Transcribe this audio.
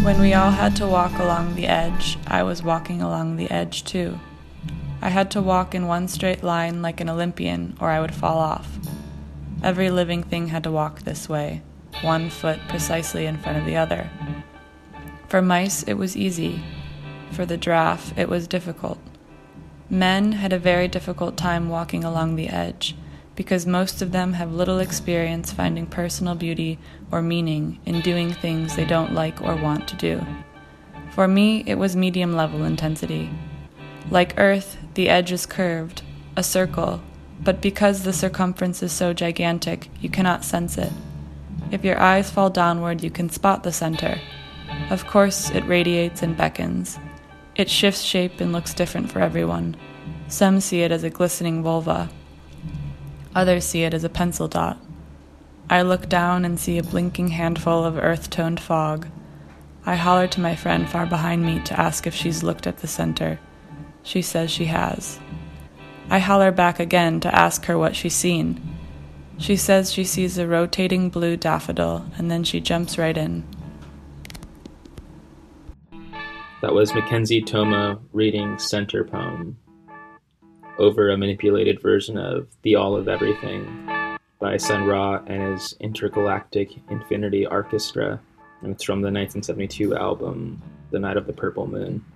When we all had to walk along the edge, I was walking along the edge too. I had to walk in one straight line like an Olympian, or I would fall off. Every living thing had to walk this way, one foot precisely in front of the other. For mice, it was easy. For the giraffe, it was difficult. Men had a very difficult time walking along the edge, because most of them have little experience finding personal beauty or meaning in doing things they don't like or want to do. For me, it was medium-level intensity. Like Earth, the edge is curved, a circle, but because the circumference is so gigantic, you cannot sense it. If your eyes fall downward, you can spot the center. Of course, it radiates and beckons. It shifts shape and looks different for everyone. Some see it as a glistening vulva. Others see it as a pencil dot. I look down and see a blinking handful of earth-toned fog. I holler to my friend far behind me to ask if she's looked at the center. She says she has. I holler back again to ask her what she's seen. She says she sees a rotating blue daffodil, and then she jumps right in. That was Mackenzie Toma reading Center Poem over a manipulated version of The All of Everything by Sun Ra and his Intergalactic Infinity Orchestra. And it's from the 1972 album The Night of the Purple Moon.